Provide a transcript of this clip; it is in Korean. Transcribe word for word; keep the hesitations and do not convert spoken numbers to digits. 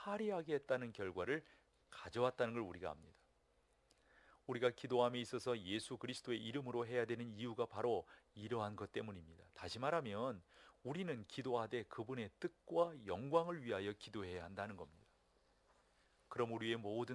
화려하게 했다는 결과를 가져왔다는 걸 우리가 압니다. 우리가 기도함에 있어서 예수 그리스도의 이름으로 해야 되는 이유가 바로 이러한 것 때문입니다. 다시 말하면 우리는 기도하되 그분의 뜻과 영광을 위하여 기도해야 한다는 겁니다. 그럼 우리의 모든